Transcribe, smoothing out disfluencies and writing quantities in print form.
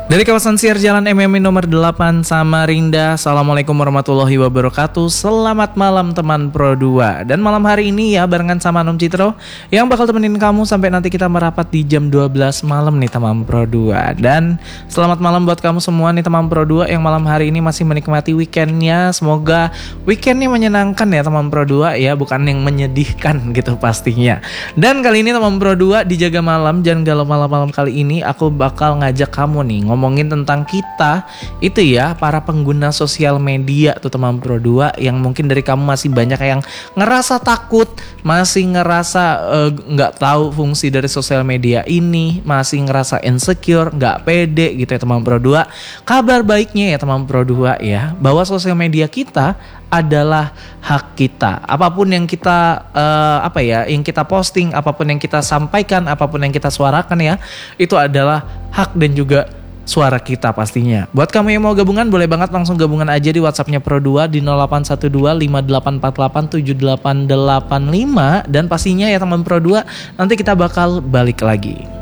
Dari kawasan Siar Jalan MMI nomor 8 Samarinda. Assalamualaikum warahmatullahi wabarakatuh. Selamat malam teman Pro 2. Dan malam hari ini ya barengan sama Nom Citro yang bakal temenin kamu sampai nanti kita merapat di jam 12 malam nih teman Pro 2. Dan selamat malam buat kamu semua nih teman Pro 2 yang malam hari ini masih menikmati weekendnya. Semoga weekendnya menyenangkan ya teman Pro 2 ya, bukan yang menyedihkan gitu pastinya. Dan kali ini teman Pro 2 dijaga malam, jangan galau malam-malam kali ini aku bakal ngajak kamu nih ngomongin tentang kita itu ya, para pengguna sosial media tuh teman Pro 2, yang mungkin dari kamu masih banyak yang ngerasa takut, masih ngerasa nggak tahu fungsi dari sosial media ini, masih ngerasa insecure, nggak pede gitu ya teman Pro 2. Kabar baiknya ya teman Pro 2 ya, bahwa sosial media kita adalah hak kita. Apapun yang kita yang kita posting, apapun yang kita sampaikan, apapun yang kita suarakan ya, itu adalah hak dan juga suara kita pastinya. Buat kamu yang mau gabungan, boleh banget langsung gabungan aja di WhatsAppnya Pro 2 di 081258487885. Dan pastinya ya teman Pro 2, nanti kita bakal balik lagi.